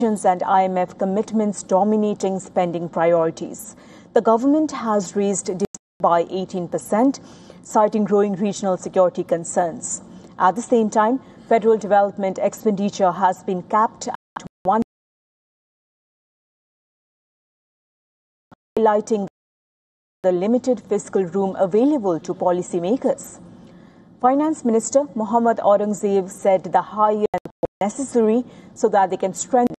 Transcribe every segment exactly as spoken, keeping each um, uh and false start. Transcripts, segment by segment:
and I M F commitments dominating spending priorities. The government has raised debt by eighteen percent, citing growing regional security concerns. At the same time, federal development expenditure has been capped at one, highlighting the limited fiscal room available to policymakers. Finance Minister Mohammad Aurangzeb said the higher necessary so that they can strengthen.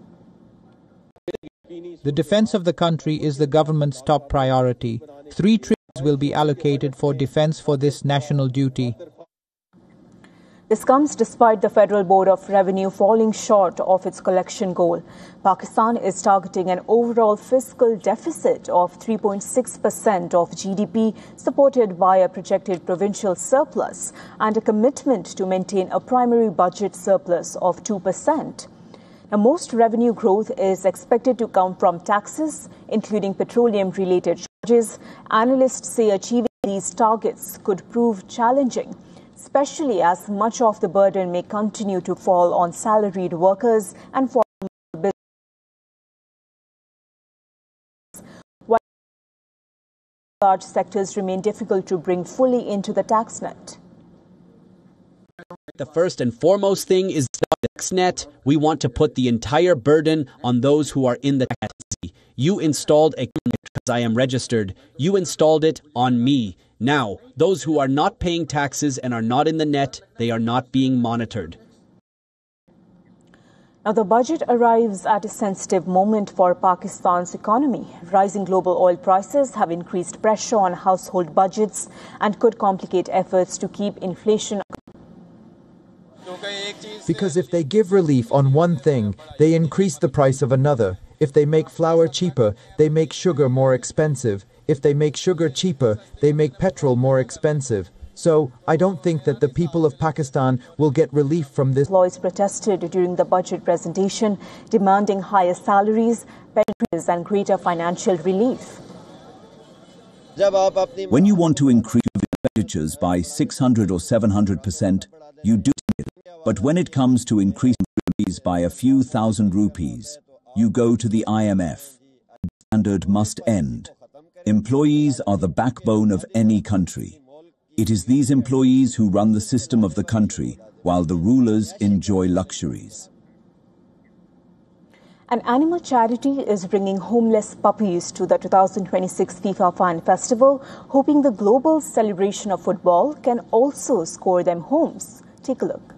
The defense of the country is the government's top priority. Three trillion will be allocated for defense for this national duty. This comes despite the Federal Board of Revenue falling short of its collection goal. Pakistan is targeting an overall fiscal deficit of three point six percent of G D P, supported by a projected provincial surplus and a commitment to maintain a primary budget surplus of two percent. Now, most revenue growth is expected to come from taxes, including petroleum-related charges. Analysts say achieving these targets could prove challenging, especially as much of the burden may continue to fall on salaried workers and foreign business, while large sectors remain difficult to bring fully into the tax net. The first and foremost thing is the tax net. We want to put the entire burden on those who are in the tax. You installed a because I am registered. You installed it on me. Now, those who are not paying taxes and are not in the net, they are not being monitored. Now, the budget arrives at a sensitive moment for Pakistan's economy. Rising global oil prices have increased pressure on household budgets and could complicate efforts to keep inflation. Because if they give relief on one thing, they increase the price of another. If they make flour cheaper, they make sugar more expensive. If they make sugar cheaper, they make petrol more expensive. So, I don't think that the people of Pakistan will get relief from this. Employees protested during the budget presentation, demanding higher salaries, pensions and greater financial relief. When you want to increase expenditures by six hundred or seven hundred percent, you do it. But when it comes to increasing rupees by a few thousand rupees, you go to the I M F. The standard must end. Employees are the backbone of any country. It is these employees who run the system of the country, while the rulers enjoy luxuries. An animal charity is bringing homeless puppies to the two thousand twenty-six FIFA Fan Festival, hoping the global celebration of football can also score them homes. Take a look.